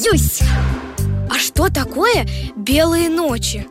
Смеюсь. А что такое белые ночи?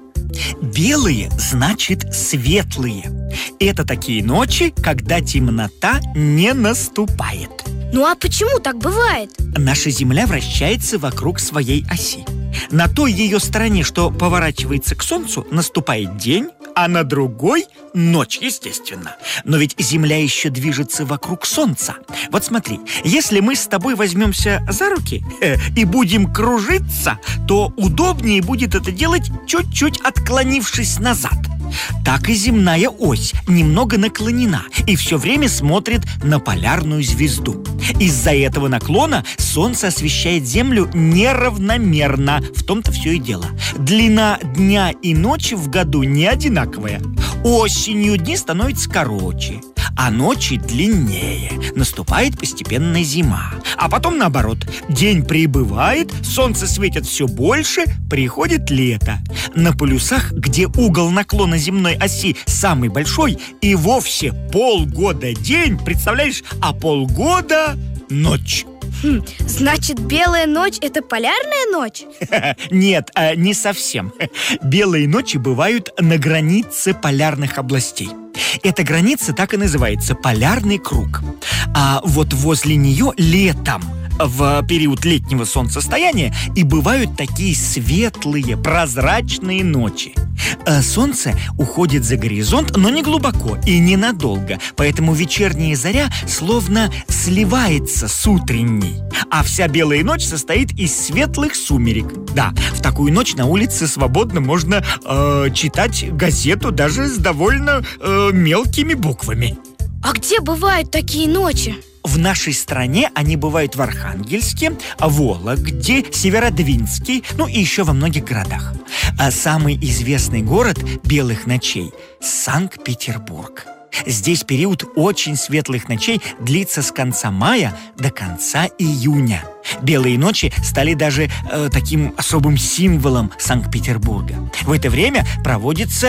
Белые значит светлые. Это такие ночи, когда темнота не наступает. Ну а почему так бывает? Наша Земля вращается вокруг своей оси. На той ее стороне, что поворачивается к Солнцу, наступает день, а на другой – ночь, естественно. Но ведь Земля еще движется вокруг Солнца. Вот смотри, если мы с тобой возьмемся за руки и будем кружиться, то удобнее будет это делать, чуть-чуть отклонившись назад. Так и земная ось немного наклонена и все время смотрит на полярную звезду. Из-за этого наклона Солнце освещает Землю неравномерно. В том-то все и дело. Длина дня и ночи в году не одинаковая. Осенью дни становятся короче, а ночи длиннее. Наступает постепенно зима. А потом наоборот. День прибывает, солнце светит все больше, приходит лето. На полюсах, где угол наклона земной оси самый большой, и вовсе полгода день, представляешь, а полгода ночь. Значит, белая ночь – это полярная ночь? Нет, не совсем. Белые ночи бывают на границе полярных областей. Эта граница так и называется – полярный круг. А вот возле нее летом, в период летнего солнцестояния, и бывают такие светлые, прозрачные ночи. Солнце уходит за горизонт, но не глубоко и ненадолго, поэтому вечерняя заря словно сливается с утренней. А вся белая ночь состоит из светлых сумерек. Да, в такую ночь на улице свободно можно читать газету даже с довольно мелкими буквами. А где бывают такие ночи? В нашей стране они бывают в Архангельске, Вологде, Северодвинске, ну и еще во многих городах. А самый известный город белых ночей – Санкт-Петербург. Здесь период очень светлых ночей длится с конца мая до конца июня. Белые ночи стали даже таким особым символом Санкт-Петербурга. В это время проводится